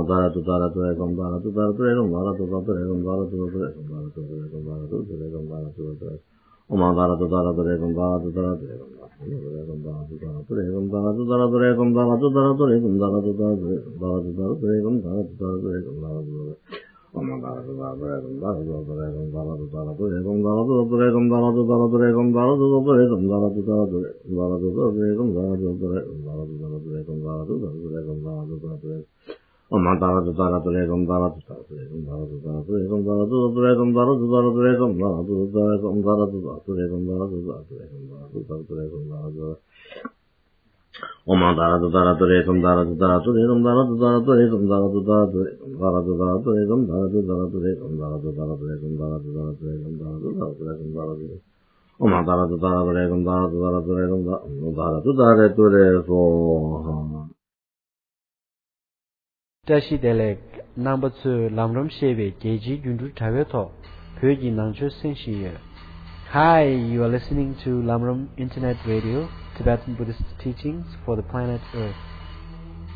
Tashi Delek number 2 Lamram Shebe Geji Gundu Taveto Pyoji Nangcho Senshiye. Hi, you are listening to Lamram Internet Radio, Tibetan Buddhist teachings for the planet Earth.